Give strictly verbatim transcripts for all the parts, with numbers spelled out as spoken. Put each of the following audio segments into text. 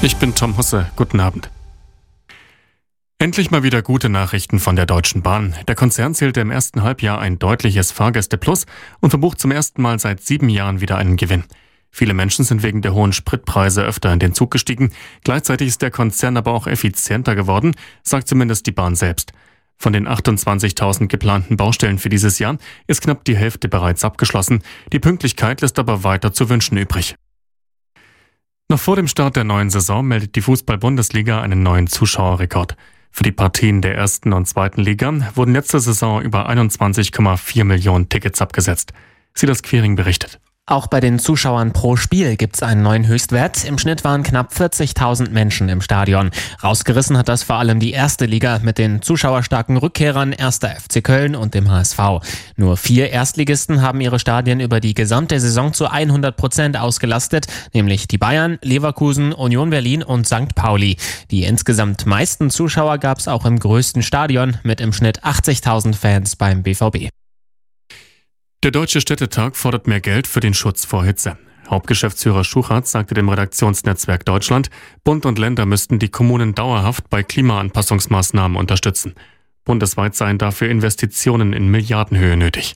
Ich bin Tom Husse. Guten Abend. Endlich mal wieder gute Nachrichten von der Deutschen Bahn. Der Konzern zählte im ersten Halbjahr ein deutliches Fahrgäste-Plus und verbucht zum ersten Mal seit sieben Jahren wieder einen Gewinn. Viele Menschen sind wegen der hohen Spritpreise öfter in den Zug gestiegen. Gleichzeitig ist der Konzern aber auch effizienter geworden, sagt zumindest die Bahn selbst. Von den achtundzwanzigtausend geplanten Baustellen für dieses Jahr ist knapp die Hälfte bereits abgeschlossen. Die Pünktlichkeit lässt aber weiter zu wünschen übrig. Noch vor dem Start der neuen Saison meldet die Fußball-Bundesliga einen neuen Zuschauerrekord. Für die Partien der ersten und zweiten Liga wurden letzte Saison über einundzwanzig Komma vier Millionen Tickets abgesetzt. Silas Quiring berichtet. Auch bei den Zuschauern pro Spiel gibt's einen neuen Höchstwert. Im Schnitt waren knapp vierzigtausend Menschen im Stadion. Rausgerissen hat das vor allem die erste Liga mit den zuschauerstarken Rückkehrern erster F C Köln und dem H S V. Nur vier Erstligisten haben ihre Stadien über die gesamte Saison zu hundert Prozent ausgelastet, nämlich die Bayern, Leverkusen, Union Berlin und Sankt Pauli. Die insgesamt meisten Zuschauer gab's auch im größten Stadion mit im Schnitt achtzigtausend Fans beim B V B. Der Deutsche Städtetag fordert mehr Geld für den Schutz vor Hitze. Hauptgeschäftsführer Schuchart sagte dem Redaktionsnetzwerk Deutschland, Bund und Länder müssten die Kommunen dauerhaft bei Klimaanpassungsmaßnahmen unterstützen. Bundesweit seien dafür Investitionen in Milliardenhöhe nötig.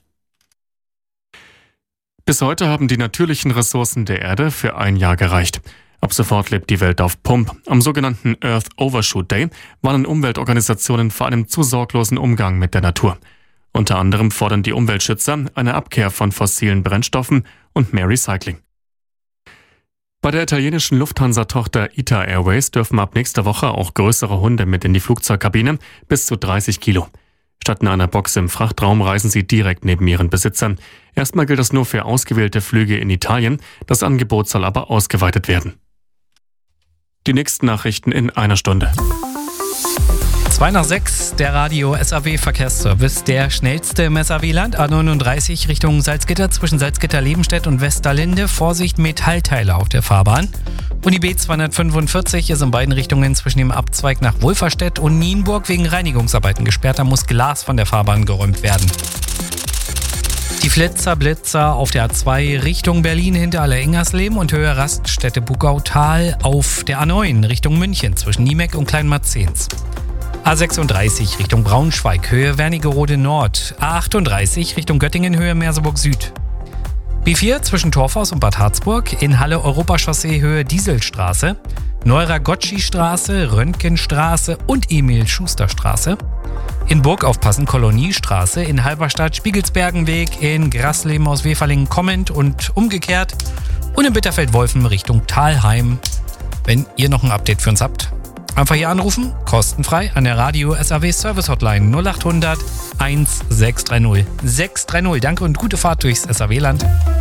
Bis heute haben die natürlichen Ressourcen der Erde für ein Jahr gereicht. Ab sofort lebt die Welt auf Pump. Am sogenannten Earth Overshoot Day warnen Umweltorganisationen vor einem zu sorglosen Umgang mit der Natur. Unter anderem fordern die Umweltschützer eine Abkehr von fossilen Brennstoffen und mehr Recycling. Bei der italienischen Lufthansa-Tochter I T A Airways dürfen ab nächster Woche auch größere Hunde mit in die Flugzeugkabine, bis zu dreißig Kilo. Statt in einer Box im Frachtraum reisen sie direkt neben ihren Besitzern. Erstmal gilt das nur für ausgewählte Flüge in Italien, das Angebot soll aber ausgeweitet werden. Die nächsten Nachrichten in einer Stunde. zwei nach sechs, der Radio S A W-Verkehrsservice, der schnellste im S A W-Land, A neununddreißig Richtung Salzgitter zwischen Salzgitter-Lebenstedt und Westerlinde. Vorsicht, Metallteile auf der Fahrbahn. Und die B zweihundertfünfundvierzig ist in beiden Richtungen zwischen dem Abzweig nach Wolferstedt und Nienburg wegen Reinigungsarbeiten gesperrt. Da muss Glas von der Fahrbahn geräumt werden. Die Flitzer, Blitzer auf der A zwei Richtung Berlin hinter Aller-Ingersleben und Höhe Raststätte Bugautal auf der A neun Richtung München zwischen Niemeck und Kleinmarzens. A sechsunddreißig Richtung Braunschweig, Höhe Wernigerode Nord. A achtunddreißig Richtung Göttingen, Höhe Merseburg Süd. B vier zwischen Torfhaus und Bad Harzburg, in Halle Europachaussee, Höhe Dieselstraße. Neurer-Gottschi-Straße, Röntgenstraße und Emil-Schuster-Straße. In Burg aufpassen, Koloniestraße. In Halberstadt, Spiegelsbergenweg. In Grasleben aus Weferlingen kommend und umgekehrt. Und in Bitterfeld-Wolfen Richtung Thalheim. Wenn ihr noch ein Update für uns habt, einfach hier anrufen, kostenfrei an der Radio S A W Service Hotline null acht hundert sechshundertsechzig sechshundertdreißig. Danke und gute Fahrt durchs S A W-Land.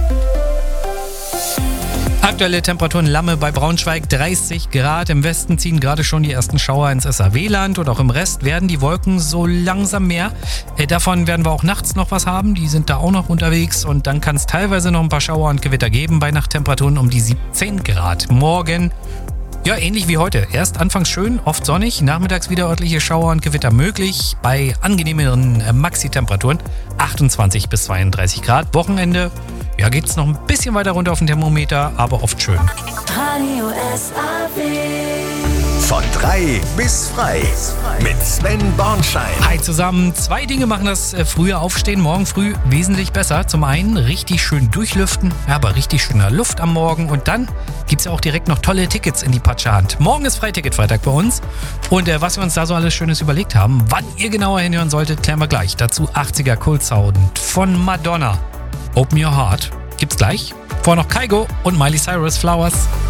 Aktuelle Temperaturen Lamme bei Braunschweig dreißig Grad. Im Westen ziehen gerade schon die ersten Schauer ins S A W-Land und auch im Rest werden die Wolken so langsam mehr. Äh, davon werden wir auch nachts noch was haben. Die sind da auch noch unterwegs und dann kann es teilweise noch ein paar Schauer und Gewitter geben bei Nachttemperaturen um die siebzehn Grad. Morgen ja, ähnlich wie heute. Erst anfangs schön, oft sonnig, nachmittags wieder örtliche Schauer und Gewitter möglich. Bei angenehmeren äh, Maxi-Temperaturen achtundzwanzig bis zweiunddreißig Grad. Wochenende, ja, geht's noch ein bisschen weiter runter auf den Thermometer, aber oft schön. Radio S A W. Von drei bis frei. Mit Sven Bornschein. Hi zusammen. Zwei Dinge machen das äh, frühe Aufstehen morgen früh wesentlich besser. Zum einen richtig schön durchlüften, ja, aber richtig schöner Luft am Morgen. Und dann gibt es ja auch direkt noch tolle Tickets in die Patschehand. Morgen ist Freiticket-Freitag bei uns. Und äh, was wir uns da so alles Schönes überlegt haben, wann ihr genauer hinhören solltet, klären wir gleich. Dazu achtziger Cold Sound von Madonna. Open Your Heart gibt's gleich. Vorher noch Kygo und Miley Cyrus Flowers.